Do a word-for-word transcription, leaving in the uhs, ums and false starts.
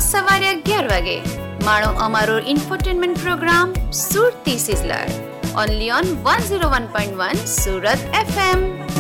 દરરોજ સવારે અગિયાર વાગે માણો અમારો infotainment programme Surti sizzler only on one zero one point one Surat FM.